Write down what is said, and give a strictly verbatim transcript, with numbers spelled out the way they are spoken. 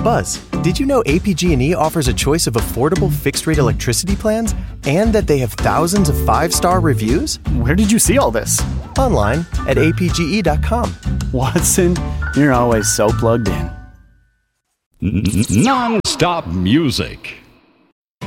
Buzz, did you know A P G and E offers a choice of affordable fixed-rate electricity plans and that they have thousands of five-star reviews? Where did you see all this? Online at A P G E dot com. Watson, you're always so plugged in. Non-stop music.